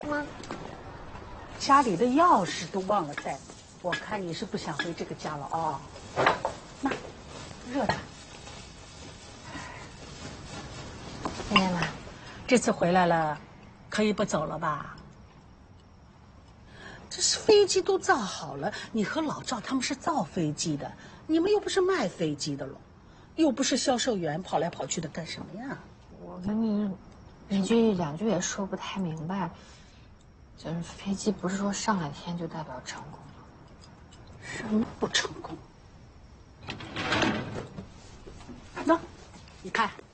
妈， 家里的钥匙都忘了带，我看你是不想回这个家了啊。那，热的。 爷爷妈， 这次回来了，可以不走了吧？这是飞机都造好了，你和老赵他们是造飞机的，你们又不是卖飞机的了，又不是销售员，跑来跑去的干什么呀？ 我跟你一句两句也说不太明白。就是飞机不是说上了天就代表成功吗？ 什么不成功？那，你看。